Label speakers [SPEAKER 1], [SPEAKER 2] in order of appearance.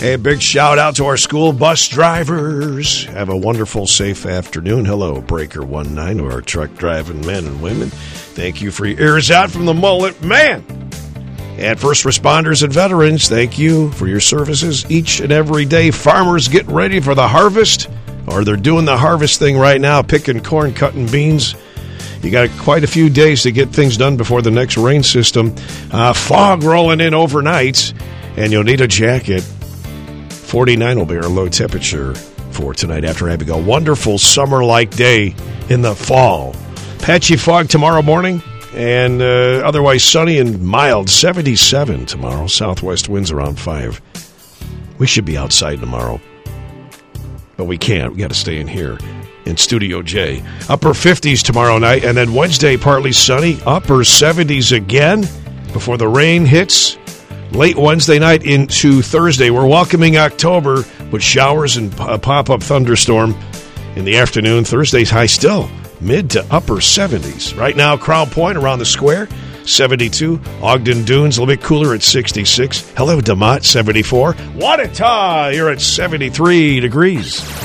[SPEAKER 1] Hey, big shout out to our school bus drivers. Have a wonderful, safe afternoon. Hello, Breaker 19, to our truck driving men and women. Thank you for your ears out from the Mullet Man. And first responders and veterans, thank you for your services each and every day. Farmers getting ready for the harvest, or they're doing the harvest thing right now, picking corn, cutting beans. You got quite a few days to get things done before the next rain system. Fog rolling in overnight, and you'll need a jacket. 49 will be our low temperature for tonight after having a wonderful summer-like day in the fall. Patchy fog tomorrow morning, and otherwise sunny and mild. 77 tomorrow. Southwest winds around 5. We should be outside tomorrow, but we can't. We got to stay in here in Studio J. Upper 50s tomorrow night, and then Wednesday partly sunny. Upper 70s again before the rain hits. Late Wednesday night into Thursday. We're welcoming October with showers and a pop-up thunderstorm in the afternoon. Thursday's high still mid to upper 70s. Right now, Crown Point around the square, 72. Ogden Dunes, a little bit cooler at 66. Hello, DeMott, 74. Wanata, you're at 73 degrees.